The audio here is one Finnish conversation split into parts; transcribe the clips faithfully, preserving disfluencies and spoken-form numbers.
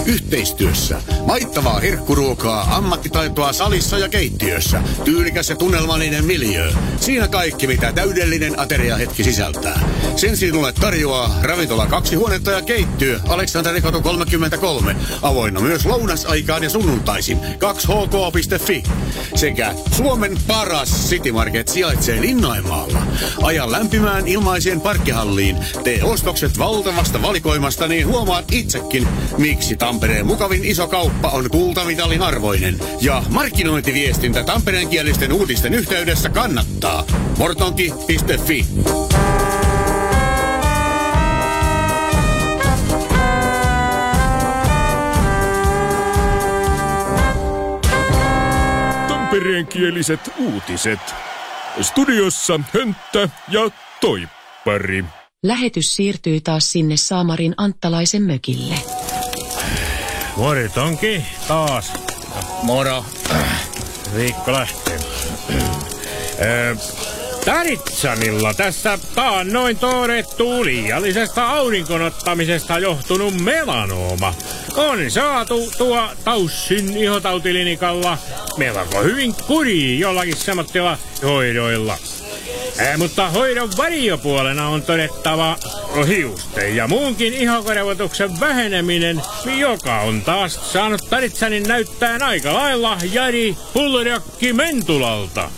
Yhteistyössä. Maittavaa herkkuruokaa, ammattitaitoa salissa ja keittiössä. Tyylikäs ja tunnelmallinen miljöö. Siinä kaikki, mitä täydellinen ateriahetki sisältää. Sen sinulle tarjoaa ravintola kaksi huonetta ja keittiö Aleksanterikatu kolmekymmentäkolme. Avoinna myös lounasaikaan ja sunnuntaisin. kaksi h k piste f i. Sekä Suomen paras City Market sijaitsee Linnainmaalla. Aja lämpimään ilmaiseen parkkihalliin. Tee ostokset valtavasta valikoimasta, niin huomaat itsekin, miksi Tampereen mukavin iso kauppa on kultamitalin arvoinen. Ja markkinointiviestintä tampereenkielisten uutisten yhteydessä kannattaa. mortonki piste f i. Tampereenkieliset uutiset. Studiossa Hönttä ja Toippari. Lähetys siirtyy taas sinne Saamarin Anttalaisen mökille. Mortonki taas. Moro. Viikko lähtee. Taritsanilla tässä taannoin todettu liiallisesta aurinkonottamisesta johtunut melanooma on saatu tuo Taussin ihotautiklinikalla melko hyvin kuriin jollakin semmoisilla hoidoilla. Ää, mutta hoidon varjopuolena on todettava hiusten ja muunkin ihokorevotuksen väheneminen, joka on taas saanut Taritsanin näyttää aika lailla Jari Pullerjakki Mentulalta.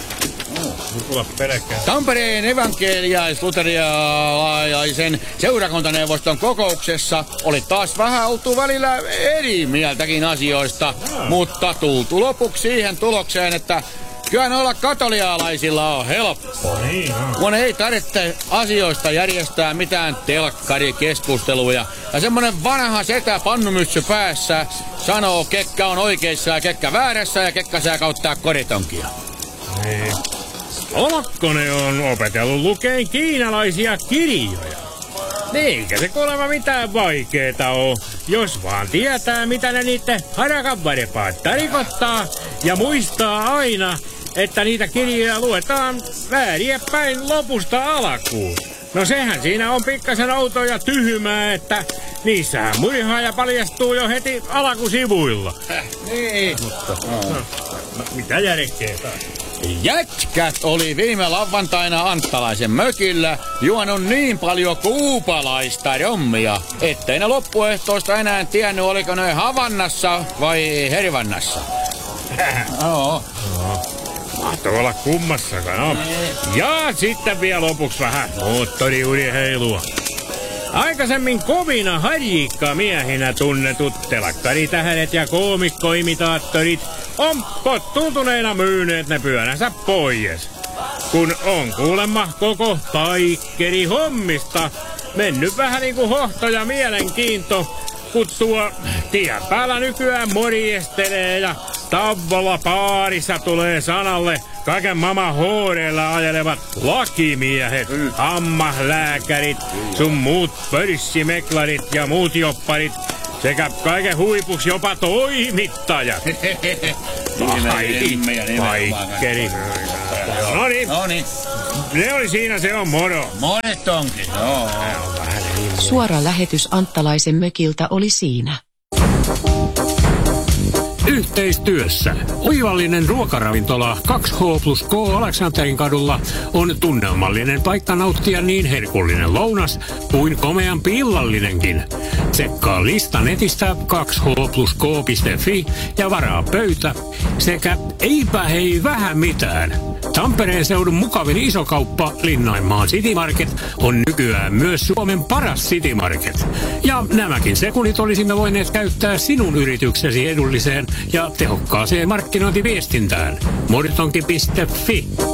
Tampereen evankeliais-luterialaisen seurakuntaneuvoston kokouksessa oli taas vähän oltu välillä eri mieltäkin asioista, mutta tultu lopuksi siihen tulokseen, että kyllä noilla katolialaisilla on helppo. Kun ei tarvitse asioista järjestää mitään telkkarikeskusteluja. Ja semmonen vanha setä pannumyssy päässä sanoo, kekkä on oikeissa ja kekkä väärässä ja kekkä saa kauttaa koritonkia. Niin. Olakkonen on opetellut lukeen kiinalaisia kirjoja. Eikä se kuulemma mitään vaikeeta oo, jos vaan tietää, mitä ne niitten harakan varepaat tarkoittaa ja muistaa aina, että niitä kirjoja luetaan vääriä päin lopusta alkuun. No sehän siinä on pikkasen outoa ja tyhmää, että niissähän murhaaja paljastuu jo heti alkusivuilla. Häh, niin. Mutta, no, no, mitä järkeä taas? Jätkät oli viime lauantaina Anttalaisen mökillä juonut niin paljon kuupalaista rommia, ettei ne loppuehtoosta enää tiennyt, oliko ne Havannassa vai Hervannassa. Joo. Mahtoi olla kummassakaan, no. Ja sitten vielä lopuksi vähän moottoriurheilua. Aikaisemmin kovina harjikkamiehinä tunnetut telkkaritähdet ja koomikkoimitaattorit on pottuutuneena myyneet ne pyöränsä pois. Kun on kuulemma koko taikkeri hommista mennyt vähän niinku hohto ja mielenkiinto, kun tuo tien päällä nykyään morjestelee ja Tavvola paarissa tulee sanalle kaiken maailman hooreilla ajelevat lakimiehet, hammaslääkärit, sun muut pörssimeklarit ja muut jopparit sekä kaiken huipuksi jopa toimittajat. Paikkeri. No niin. Ne oli siinä, se on moro. Monet onkin, joo. Suora lähetys Anttalaisen mökiltä oli siinä. Yhteistyössä. Oivallinen ruokaravintola kaksi H plus K Aleksanterin kadulla on tunnelmallinen paikka nauttia niin herkullinen lounas kuin komeampi illallinenkin. Tsekkaa lista netistä kaksi h plus k piste f i ja varaa pöytä sekä eipä hei vähän mitään. Tampereen seudun mukavin isokauppa Linnainmaan City Market on nykyään myös Suomen paras City Market. Ja nämäkin sekunnit olisimme voineet käyttää sinun yrityksesi edulliseen ja tehokkaaseen markkinointiviestintään. mortonki piste f i